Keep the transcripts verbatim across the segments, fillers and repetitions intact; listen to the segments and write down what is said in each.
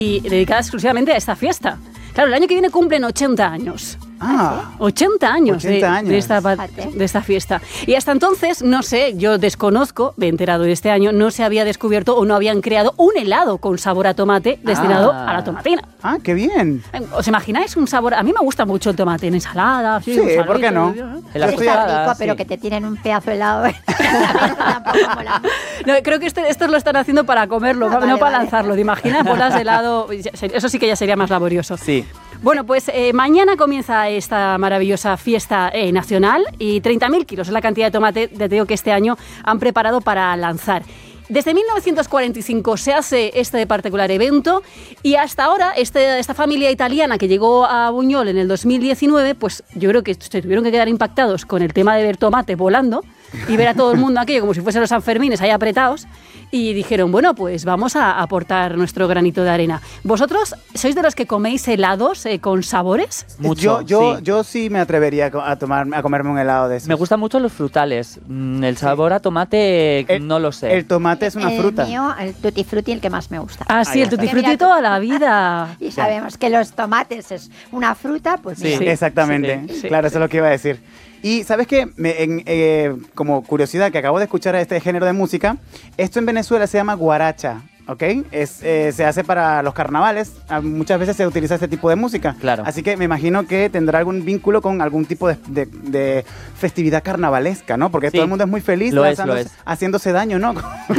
y dedicada exclusivamente a esta fiesta. Claro, el año que viene cumplen ochenta años. Ah, ochenta años, ochenta de, años. De, esta, de esta fiesta. Y hasta entonces, no sé, yo desconozco, me he enterado de este año, no se había descubierto o no habían creado un helado con sabor a tomate destinado Ah. a la tomatina. Ah, qué bien. ¿Os imagináis un sabor? A mí me gusta mucho el tomate en ensalada. Sí, ¿por qué no? En las Estoy- ensaladas, Está rico, pero sí. que te tienen un pedazo de helado. Tampoco mola. No, creo que este, estos lo están haciendo para comerlo, Ah, no vale, para vale. lanzarlo. ¿Te imaginas bolas de helado? Eso sí que ya sería más laborioso. Sí. Bueno, pues eh, mañana comienza esta maravillosa fiesta eh, nacional y treinta mil kilos es la cantidad de tomate, te digo, que este año han preparado para lanzar. Desde mil novecientos cuarenta y cinco se hace este particular evento y hasta ahora este, esta familia italiana que llegó a Buñol en el dos mil diecinueve, pues yo creo que se tuvieron que quedar impactados con el tema de ver tomate volando y ver a todo el mundo aquello como si fuesen los Sanfermines ahí apretados y dijeron, bueno, pues vamos a aportar nuestro granito de arena. ¿Vosotros sois de los que coméis helados eh, con sabores? Mucho, yo, yo, sí. yo sí me atrevería a, co- a tomar, a comerme un helado de esos. Me gustan mucho los frutales. Mm, El sabor a tomate, El- no lo sé. El tomate es una el fruta. mío, el tutti frutti, el que más me gusta. Ah, sí, Ahí el está. tutti Que mira frutti tú. toda la vida. Y sabemos que los tomates es una fruta, pues Sí. mira. Exactamente, Sí, sí. claro, eso es lo que iba a decir. Y ¿sabes qué? Me- en, eh, como curiosidad, que acabo de escuchar a este género de música, esto en Venezuela se llama guaracha, ¿ok? Es, eh, se hace para los carnavales, ah, muchas veces se utiliza este tipo de música. Claro. Así que me imagino que tendrá algún vínculo con algún tipo de, de- de festividad carnavalesca, ¿no? Porque Sí, todo el mundo es muy feliz lo es, lanzándose- lo es. haciéndose daño, ¿no?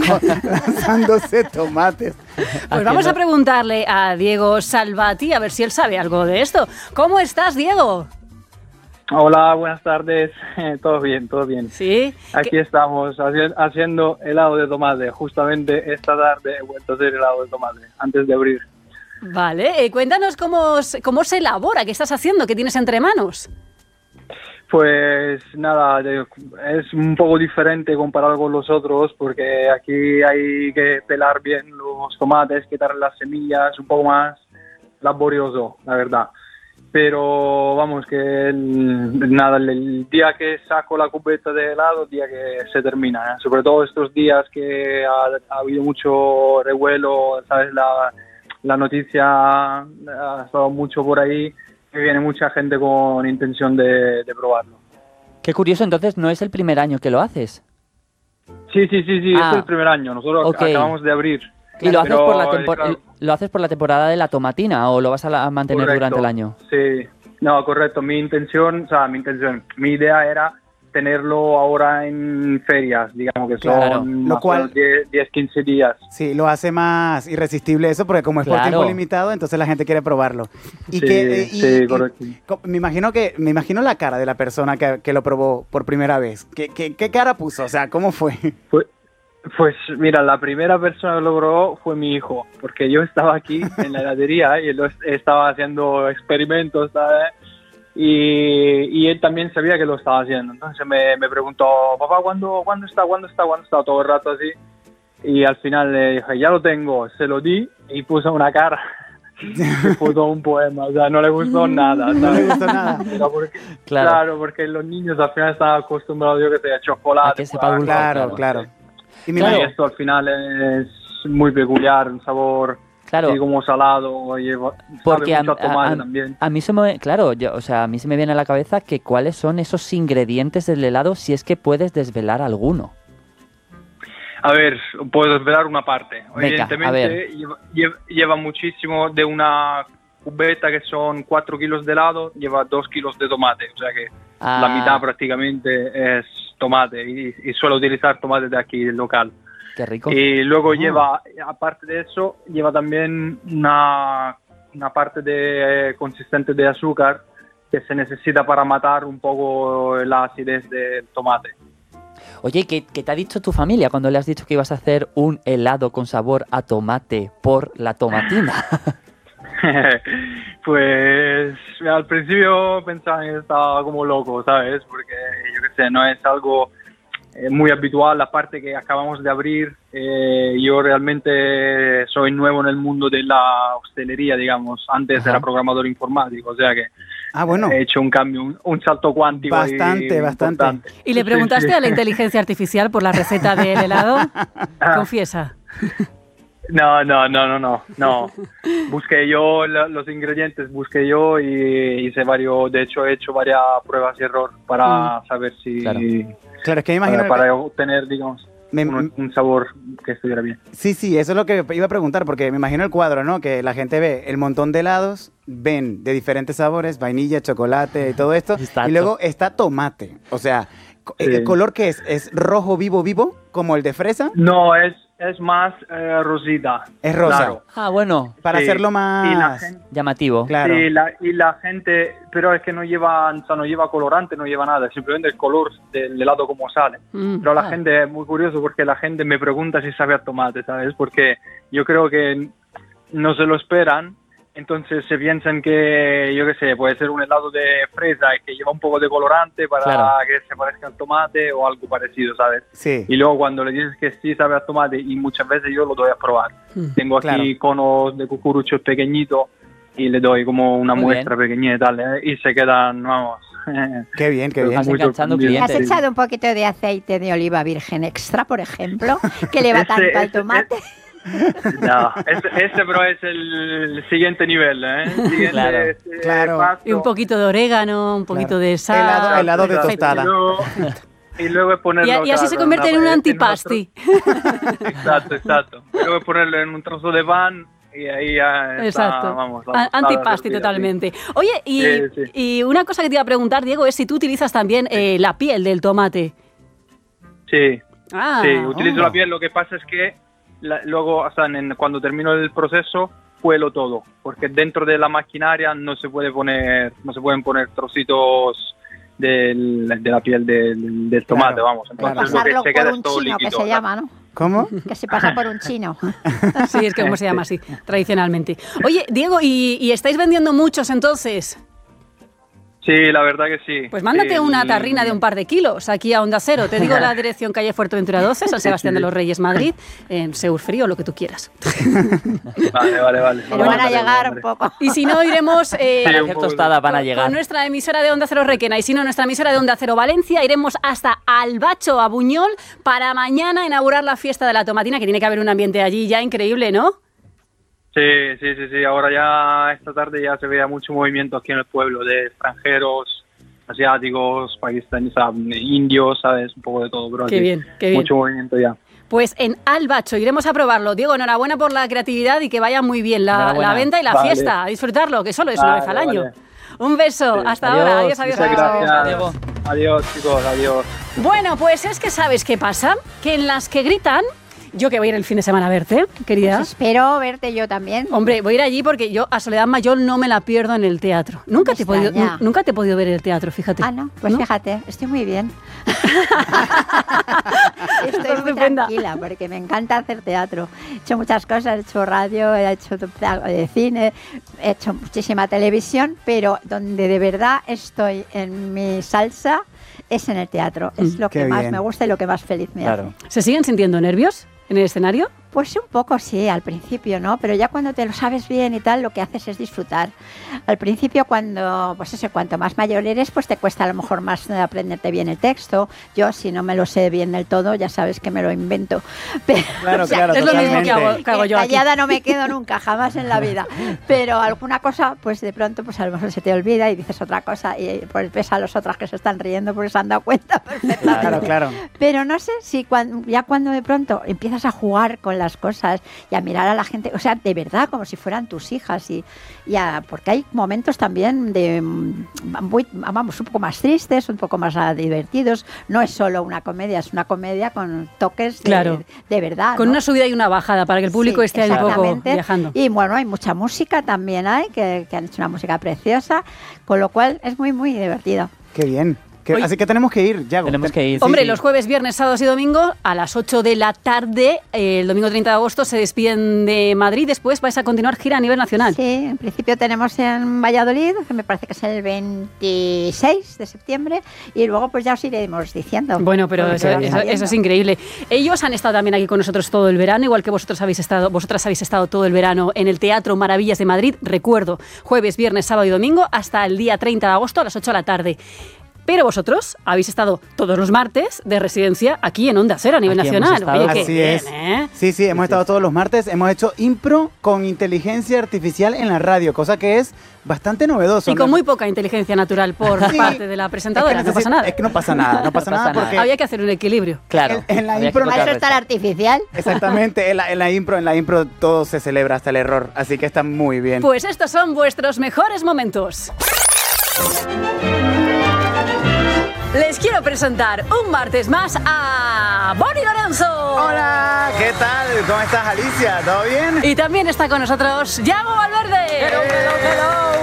Lanzándose tomates. Pues vamos a preguntarle a Diego Salvati a ver si él sabe algo de esto. ¿Cómo estás, Diego? Hola, buenas tardes. Todo bien, todo bien. Sí. Aquí ¿Qué- estamos haci- haciendo helado de tomate. Justamente esta tarde he vuelto a hacer helado de tomate antes de abrir. Vale, eh, cuéntanos cómo, se- cómo se elabora, qué estás haciendo, qué tienes entre manos. Pues nada, de- es un poco diferente comparado con los otros porque aquí hay que pelar bien los tomates, quitar las semillas, un poco más laborioso, la verdad. Pero vamos, que el, nada, el, el día que saco la cubeta de helado, el día que se termina, ¿eh? Sobre todo estos días que ha, ha habido mucho revuelo, ¿sabes? La, la noticia ha estado mucho por ahí, que viene mucha gente con intención de, de probarlo. Qué curioso, entonces no es el primer año que lo haces. Sí, sí, sí, sí, Ah, este es el primer año, nosotros ok. acabamos de abrir. ¿Y lo haces, Pero, por la eh, tempor- claro, lo haces por la temporada de la tomatina o lo vas a, la- a mantener correcto, durante el año? Sí, no, correcto. Mi intención, o sea, mi intención, mi idea era tenerlo ahora en ferias, digamos que son Claro. más Lo o cual- menos diez, diez, quince días. Sí, lo hace más irresistible eso, porque como es por Claro. tiempo limitado, entonces la gente quiere probarlo. Y Sí, que, eh, y- sí, y- correcto. co- me imagino que me imagino la cara de la persona que, que lo probó por primera vez. ¿Qué, qué, qué cara puso? O sea, ¿cómo fue? Pues, pues mira, la primera persona que lo probó fue mi hijo, porque yo estaba aquí en la heladería y él lo est- estaba haciendo experimentos, ¿sabes? Y, y él también sabía que lo estaba haciendo. Entonces me, me preguntó, papá, ¿cuándo, ¿cuándo está? ¿Cuándo está? ¿Cuándo está? Todo el rato así. Y al final le dije, ya lo tengo, se lo di y puso una cara. Y puso un poema, o sea, no le gustó nada. No le ¿sabes? gustó nada. Pero porque, Claro. claro. porque los niños al final están acostumbrados, yo que sé, a chocolate. A que sepa pues, dulce, Claro, claro. claro. Y me Claro. Y imagino- esto al final es muy peculiar, un sabor Claro. así como salado, lleva, Porque sabe a, mucho a tomate a- a- también. a mí se me, claro, yo, o sea, a mí se me viene a la cabeza que cuáles son esos ingredientes del helado si es que puedes desvelar alguno. A ver, puedo desvelar una parte. Venga, a Evidentemente ver. lleva, lleva- lleva muchísimo de una cubeta que son cuatro kilos de helado, lleva dos kilos de tomate, o sea que Ah. la mitad prácticamente es tomate y, y suelo utilizar tomate de aquí, del local. Qué rico. Y luego Ah. lleva, aparte de eso, lleva también una, una parte de, eh, consistente de azúcar que se necesita para matar un poco la acidez del tomate. Oye, ¿qué, qué te ha dicho tu familia cuando le has dicho que ibas a hacer un helado con sabor a tomate por la tomatina? Pues al principio pensaban que estaba como loco, ¿sabes? Porque yo qué sé, no es algo eh, muy habitual, aparte que acabamos de abrir. Eh, yo realmente soy nuevo en el mundo de la hostelería, digamos. Antes Ajá. era programador informático, o sea que Ah, bueno. he hecho un cambio, un, un salto cuántico. ahí Bastante, bastante. importante. ¿Y le Sí, preguntaste sí. a la inteligencia artificial por la receta del helado? Ah. Confiesa. No, no, no, no, no, no. Busqué yo la- los ingredientes, busqué yo y hice varios, de hecho he hecho varias pruebas y error para Mm. saber si, Claro. Claro, es que me imagino... para, para obtener, digamos, Me- un, un sabor que estuviera bien. Sí, sí, eso es lo que iba a preguntar, porque me imagino el cuadro, ¿no? Que la gente ve el montón de helados, ven de diferentes sabores, vainilla, chocolate y todo esto, Exacto. y luego está tomate. O sea, co- Sí. ¿el color qué es? ¿Es rojo vivo vivo, como el de fresa? No, es, es más eh, rosita. Es rosa. Claro. Ah, bueno, Para Sí. hacerlo Y la más... gente, llamativo. Claro. sí, la- y la gente, pero es que no lleva, o sea, no lleva colorante, no lleva nada, simplemente el color del helado como sale. Mm. Pero la Ah. gente es muy curioso porque la gente me pregunta si sabe a tomate, ¿sabes? Porque yo creo que no se lo esperan, entonces se piensan que, yo qué sé, puede ser un helado de fresa que lleva un poco de colorante para Claro. que se parezca al tomate o algo parecido, ¿sabes? Sí. Y luego cuando le dices que sí sabe a tomate, y muchas veces yo lo doy a probar. Mm. Tengo aquí Claro. conos de cucuruchos pequeñitos y le doy como una Muy muestra pequeñita y tal, ¿eh? Y se quedan, vamos... Qué bien, qué Pero bien. Vas muy enganchando sorprendido. ¿Has clientes. echado un poquito de aceite de oliva virgen extra, por ejemplo, que le va Ese- tanto al ese- tomate? No, ese, ese pero es el siguiente nivel, ¿eh? El siguiente, Claro. este, Claro. paso. Y un poquito de orégano, un poquito Claro. de sal. Helado- helado de Exacto. tostada. Y luego, y luego ponerlo, Y, y así claro, se convierte en un una- antipasti. otro- Exacto, exacto. Y luego ponerlo en un trozo de pan y ahí ya está, Exacto. vamos. la A- tostada Antipasti servida, totalmente. Oye, y, Sí, sí. y una cosa que te iba a preguntar, Diego, es si tú utilizas también eh, la piel del tomate. Sí, Ah, sí, utilizo oh. la piel. Lo que pasa es que la- luego, o sea, en- cuando termino el proceso, cuelo todo, porque dentro de la maquinaria no se puede poner, no se pueden poner trocitos del- de la piel del, del tomate, Claro, vamos. claro. Entonces lo que Pasarlo se por queda un es todo chino, que líquido. se o sea, llama, ¿no? ¿Cómo? Que se pasa por un chino. sí, es que como se llama así, tradicionalmente. Oye, Diego, ¿y, y estáis vendiendo muchos entonces? Sí, la verdad que sí. Pues mándate Sí, una el- tarrina de un par de kilos aquí a Onda Cero. Te digo la dirección calle Fuerteventura doce, San Sebastián de los Reyes, Madrid, en Seur Frío, lo que tú quieras. Vale, vale, vale. Pero van a llegar un Hombre. poco. Y si no, iremos eh, Para un hacer poco de- tostadas van a con- llegar. con nuestra emisora de Onda Cero Requena. Y si no, nuestra emisora de Onda Cero Valencia, iremos hasta Albacho, a Buñol, para mañana inaugurar la fiesta de la tomatina, que tiene que haber un ambiente allí ya increíble, ¿no? Sí, sí, sí, sí. Ahora ya esta tarde ya se vea mucho movimiento aquí en el pueblo de extranjeros, asiáticos, pakistaníes, o sea, indios, ¿sabes? Un poco de todo, pero Qué aquí bien, qué bien. mucho movimiento ya. Pues en Albacho, iremos a probarlo. Diego, enhorabuena por la creatividad y que vaya muy bien la, Enhorabuena. la venta y la Vale. fiesta. A disfrutarlo, que solo es una Vale, vez al año. vale. Un beso, Sí. hasta Adiós, ahora. Adiós, adiós, Muchas adiós. gracias. Diego. Adiós, chicos, adiós. Bueno, pues es que sabes qué pasa, que en las que gritan, yo que voy a ir el fin de semana a verte, querida. Pues espero verte yo también. Hombre, voy a ir allí porque yo a Soledad Mayol no me la pierdo en el teatro. Nunca Me te he podido, extraña. nu- nunca te he podido ver en el teatro, fíjate. Ah, no, pues fíjate, estoy muy bien. Estoy Estás muy estupenda. tranquila porque me encanta hacer teatro. He hecho muchas cosas, he hecho radio, he hecho de cine, he hecho muchísima televisión, pero donde de verdad estoy en mi salsa es en el teatro. Es lo Qué que más bien. me gusta y lo que más feliz me hace. Claro. ¿Se siguen sintiendo nervios en el escenario? Pues un poco sí, al principio, ¿no? Pero ya cuando te lo sabes bien y tal, lo que haces es disfrutar. Al principio, cuando, pues eso, cuanto más mayor eres, pues te cuesta a lo mejor más aprenderte bien el texto. Yo, si no me lo sé bien del todo, ya sabes que me lo invento. Pero, Claro, o sea, claro, es lo mismo totalmente. que hago, que hago yo aquí. callada no me quedo nunca, jamás en la vida. Pero alguna cosa, pues de pronto, pues a lo mejor se te olvida y dices otra cosa y pues ves a los otros que se están riendo porque se han dado cuenta perfectamente. Claro, claro. Pero no sé si cuando, ya cuando de pronto empiezas a jugar con las cosas y a mirar a la gente, o sea, de verdad, como si fueran tus hijas, y, y a- porque hay momentos también de, mm, muy- vamos, un poco más tristes, un poco más ah, divertidos. No es solo una comedia, es una comedia con toques de, Claro. de verdad. Con ¿no? una subida y una bajada para que el público Sí, esté ahí un poco exactamente. viajando. Y bueno, hay mucha música también, hay que, que han hecho una música preciosa, con lo cual es muy, muy divertido. Qué bien. Que- Oye. así que tenemos que ir, Yago. Tenemos que ir. Sí, Hombre, sí. los jueves, viernes, sábados y domingos a las ocho de la tarde, eh, el domingo treinta de agosto, se despiden de Madrid. Después vais a continuar gira a nivel nacional. Sí, en principio tenemos en Valladolid, que me parece que es el veintiséis de septiembre, y luego pues ya os iremos diciendo. Bueno, pero Porque eso, van eso- saliendo. eso es increíble. Ellos han estado también aquí con nosotros todo el verano, igual que vosotros habéis estado, vosotras habéis estado todo el verano en el Teatro Maravillas de Madrid. Recuerdo, jueves, viernes, sábado y domingo, hasta el día treinta de agosto a las ocho de la tarde. Pero vosotros habéis estado todos los martes de residencia aquí en Onda Cero a nivel Aquí hemos nacional. estado. Oye, qué Así bien, es. ¿eh? Sí, sí, hemos estado todos los martes. Hemos hecho impro con inteligencia artificial en la radio, cosa que es bastante novedoso. Y con ¿no? muy poca inteligencia natural por Sí. parte de la presentadora, Es que no pasa necesita- nada. Es que no pasa nada, no pasa No nada pasa nada. porque... Había que hacer un equilibrio. Claro. En- en la había impro que no- Para eso tocar está el artificial. Exactamente, en la, en la impro, en la impro todo se celebra hasta el error, así que está muy bien. Pues estos son vuestros mejores momentos. Les quiero presentar un martes más a Bonnie Lorenzo. Hola, ¿qué tal? ¿Cómo estás, Alicia? ¿Todo bien? Y también está con nosotros Yago Valverde. Hello, hello, hello.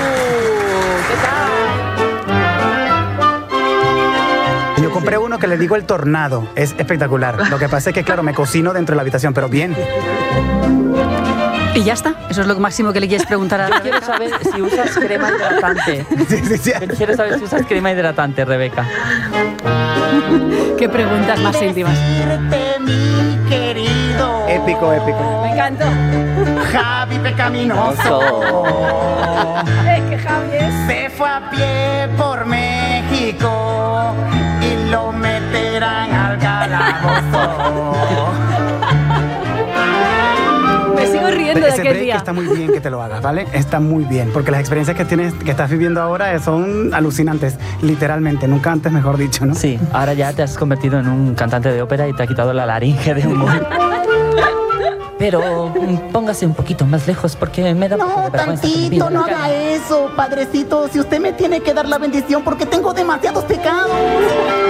¿Qué tal? Yo compré uno que le digo el tornado, es espectacular. Lo que pasa es que, claro, me cocino dentro de la habitación, pero bien. Y ya está. Eso es lo máximo que le quieres preguntar a Yo la quiero saber si usas crema hidratante. Sí, sí, sí. Yo quiero saber si usas crema hidratante, Rebeca. Qué preguntas más íntimas. mi querido. Épico, épico. Me encantó. Javi Pecaminoso. Es que Javi es... Se fue a pie por México y lo meterán al calabozo. Me sigo riendo de Ese aquel break día. está muy bien que te lo hagas, ¿vale? Está muy bien, porque las experiencias que tienes, que estás viviendo ahora son alucinantes, literalmente, nunca antes mejor dicho, ¿no? Sí, ahora ya te has convertido en un cantante de ópera y te ha quitado la laringe de humor. Pero mm, póngase un poquito más lejos porque me da un poco No, de vergüenza. tantito, no Mira, haga eso, padrecito. Si usted me tiene que dar la bendición porque tengo demasiados pecados.